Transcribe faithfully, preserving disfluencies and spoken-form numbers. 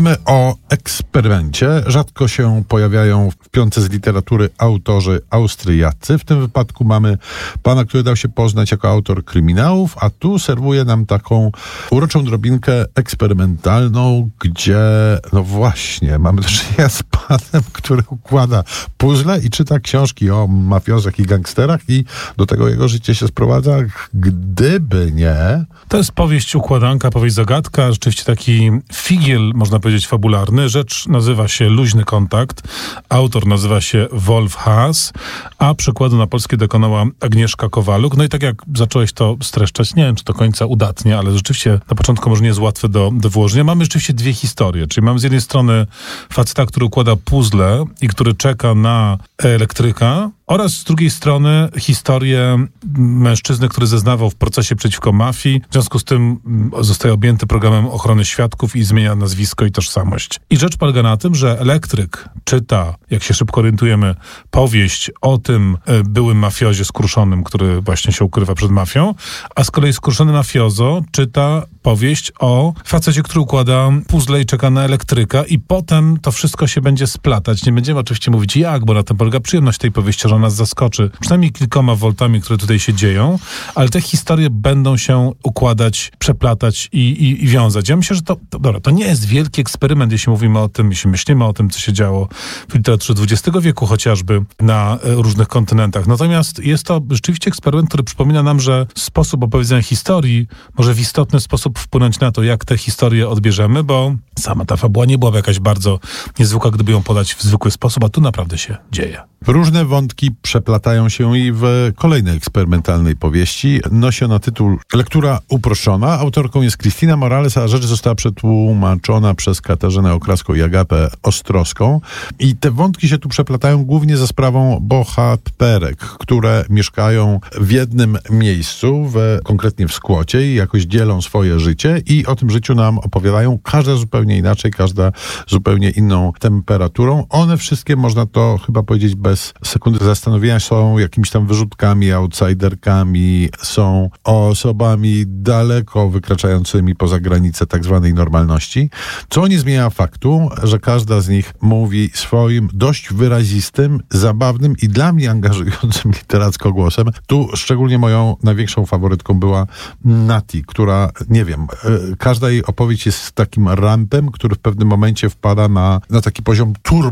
Mówimy o eksperymencie. Rzadko się pojawiają w piątce z literatury autorzy austriaccy. W tym wypadku mamy pana, który dał się poznać jako autor kryminałów, a tu serwuje nam taką uroczą drobinkę eksperymentalną, gdzie no właśnie, mamy do czynienia z panem, który układa puzzle i czyta książki o mafiozach i gangsterach i do tego jego życie się sprowadza. Gdyby nie... To jest powieść układanka, powieść zagadka, rzeczywiście taki figiel, można powiedzieć, fabularny. Rzecz nazywa się Luźny kontakt, autor nazywa się Wolf Haas, a przekładu na polskie dokonała Agnieszka Kowaluk. No i tak jak zacząłeś to streszczać, nie wiem, czy do końca udatnie, ale rzeczywiście na początku może nie jest łatwe do, do włożenia. Mamy rzeczywiście dwie historie, czyli mamy z jednej strony faceta, który układa puzzle i który czeka na elektryka, oraz z drugiej strony historię mężczyzny, który zeznawał w procesie przeciwko mafii. W związku z tym zostaje objęty programem ochrony świadków i zmienia nazwisko i tożsamość. I rzecz polega na tym, że elektryk czyta, jak się szybko orientujemy, powieść o tym byłym mafiozie skruszonym, który właśnie się ukrywa przed mafią, a z kolei skruszony mafiozo czyta powieść o facecie, który układa puzzle i czeka na elektryka i potem to wszystko się będzie splatać. Nie będziemy oczywiście mówić jak, bo na tym polega przyjemność tej powieści, że nas zaskoczy przynajmniej kilkoma woltami, które tutaj się dzieją, ale te historie będą się układać, przeplatać i, i, i wiązać. Ja myślę, że to, to, dobra, to nie jest wielki eksperyment, jeśli mówimy o tym, jeśli myślimy o tym, co się działo w literaturze dwudziestego wieku, chociażby na e, różnych kontynentach. Natomiast jest to rzeczywiście eksperyment, który przypomina nam, że sposób opowiedzenia historii może w istotny sposób wpłynąć na to, jak te historie odbierzemy, bo sama ta fabuła nie byłaby jakaś bardzo niezwykła, gdyby ją podać w zwykły sposób, a tu naprawdę się dzieje. Różne wątki przeplatają się i w kolejnej eksperymentalnej powieści. Nosi ona tytuł Lektura uproszczona. Autorką jest Krystyna Morales, a rzecz została przetłumaczona przez Katarzynę Okraską i Agatę Ostrowską. I te wątki się tu przeplatają głównie za sprawą bohaterek, które mieszkają w jednym miejscu, w, konkretnie w Skłocie i jakoś dzielą swoje życie i o tym życiu nam opowiadają. Każda zupełnie inaczej, każda zupełnie inną temperaturą. One wszystkie, można to chyba powiedzieć bez sekundy zastanowienia, są jakimiś tam wyrzutkami, outsiderkami, są osobami daleko wykraczającymi poza granice tak zwanej normalności, co nie zmienia faktu, że każda z nich mówi swoim dość wyrazistym, zabawnym i dla mnie angażującym literacko głosem. Tu szczególnie moją największą faworytką była Nati, która, nie wiem, każda jej opowieść jest takim rampem, który w pewnym momencie wpada na, na taki poziom turbo